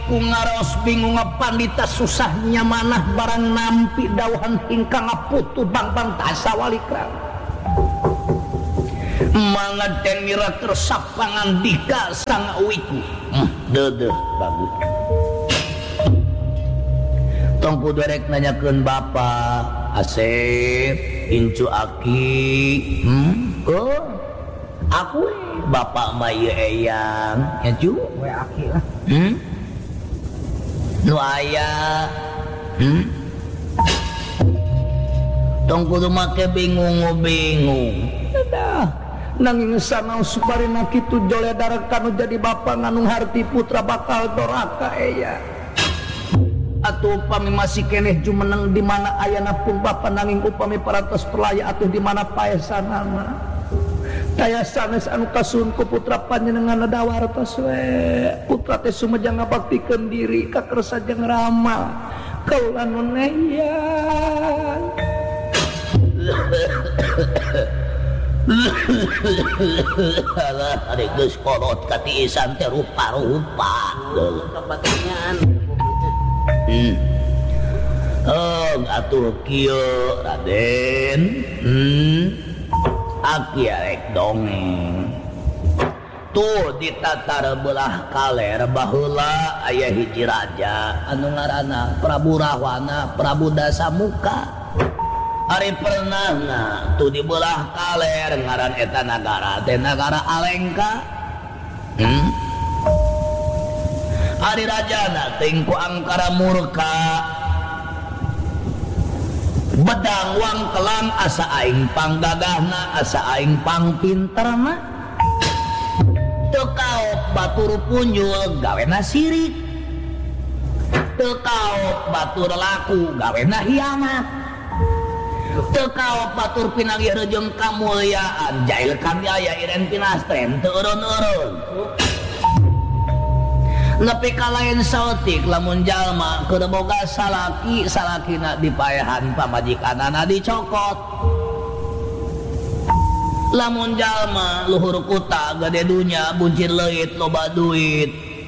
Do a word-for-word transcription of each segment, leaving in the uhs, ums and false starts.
wiku ngaros bingung ngapandita susahnya manah barang nampi dauhan hingkang ngaputu bang-bang tasa walikrang mangga dengira tersapangan dika sang wiku hmm, dede bagus tong kudu rek nanyakeun bapak Asep incu aki hmm oh aku bapak mayu eyang ya cu we aki lah hmm nu aya hmm tong kudu make bingung-bingung dah nanging sanaos subarina kitu joledar kanu jadi bapak nganu harti putra bakal doraka eyang atuh upami masih keneh jumeneng di mana ayana pun bapak nanging upami parantos pelaya atuh di mana paesanana daya sanes anu kasuhun ku putra panjenengan dawartos we putra teh sumeja ngabaktikeun diri ka kersa jeung ramal kaula nu neyan alah ari geus kolot ka tiisan teh rupa-rupa kebatanyaan hmm oh atuh kieu Raden hmm aki arek dongeng tuh ditatar belah kaler baheula aya hiji raja anu ngaranna Prabu Rahwana Prabu Dasamuka ari pernahna tuh di belah kaler ngaran eta nagara teh nagara Alengka hmm ari rajana teh ku angkara murka bedang wang kelam asa aing panggagahna asa aing pangpinterna teu kaop batur punjul gawena sirik teu kaop batur laku gawena hianat teu kaop batur pinanggih rejeung kamulyaan jail kabiaya iren pinastren teu eureun-eureun nepi ka lain saeutik lamun jalma keur boga salaki salakina dipaehan pamajikanana dicokot lamun jalma luhur kuta gede dunya buncir leuit loba duit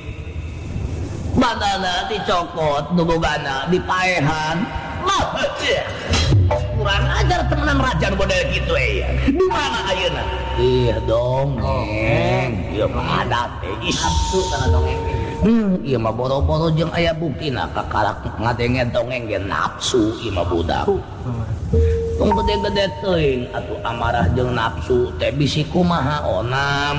badana dicokot nu bogana dipaehan mah kurang ajar temenan raja model kitu ya di mana ayeuna ih dongeng ieu mah adat teh nafsu kana dongeng hmm ieu mah boro-boro jeung aya buktina kakarak ngadenge dongeng ge nafsu ieu mah budak tong gede-gede teuing atuh amarah jeung nafsu teh bisi kumaha onam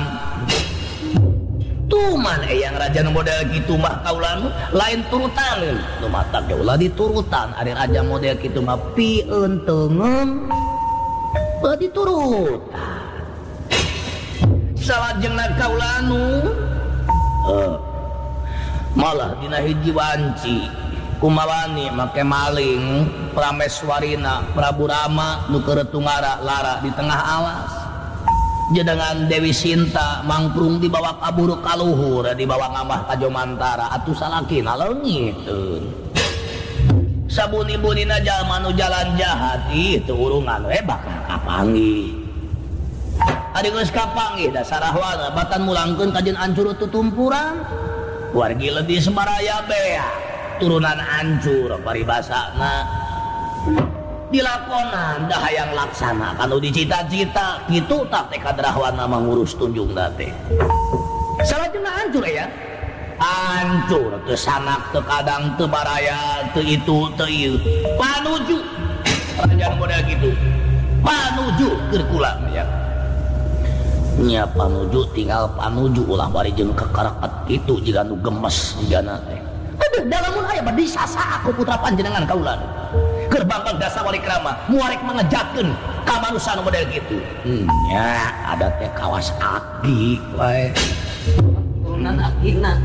tuh man eyang raja nu model kitu mah kaula lain turutan nu mata ge ulah diturutan ari raja model kitu mah pieun teungeung ulah diturutan salajengna kaula nu uh, malah dina hiji wanci kumawani make maling prameswarina Prabu Rama nu keur tungara lara di tengah alas jedengan Dewi Sinta mangprung dibawa kabur kaluhur dibawa ngambah ka Jomantara atuh salakina leungiteun sabuni-bunina jalma nu jalan jahat itu urungan we bakal kapanggih ari geus kapanggih da sarahwana batan mulangkeun kajen ancur tutumpuran wargi leuti Semaraya bea turunan ancur paribasana dilakonan dah hayang laksana kanu dicita-cita kitu tak teh kadrahwana mangurus tunjungna teh salajengna ancur ya ancur teu sanak teu kadang teu baraya teu itu teu ieu panuju raja model kitu panuju keur kula ya nya panuju tinggal panuju ulah bari jeung kakarakat kitu jiga nu gemes jigana teh aduh dalamun aya badi sasa aku putra panjenengan kaula keur bambang dasa walikrama muarek mengejakeun ka manusia model gitu hmm, ya ada teh kawas aki wae turunan akina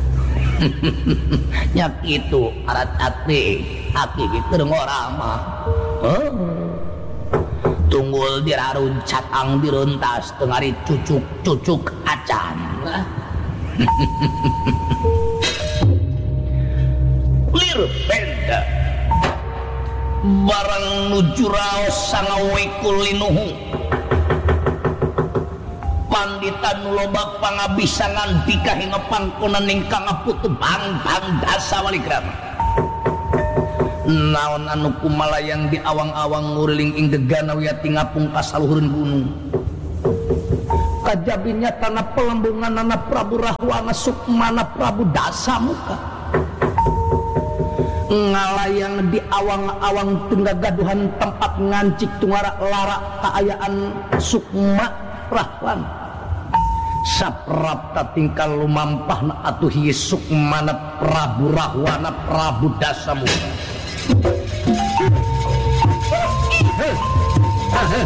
nya kitu arat ati aki kitu ngorama oh tunggul diraruncat ang diruntas tengari cucuk-cucuk acan lir benda barang nuju raos sangawe kulinuhu pandita nu loba pangabisangan dikahinga pangkonan ingkang aputu bang bang dasa walikrama naon anu kumalayang di awang-awang nguriling ing gegana wiyati ngapung kasaluhureun gunung kajabinya tanah pelembungan anak Prabu Rahwana Sukmana Prabu Dasamuka ngalayang di awang-awang tenggagaduhan tempat ngancik tungara lara kaayaan Sukma Rahwana saprapta tingkal lumampahna atuh ieu Sukmana Prabu Rahwana Prabu Dasamuka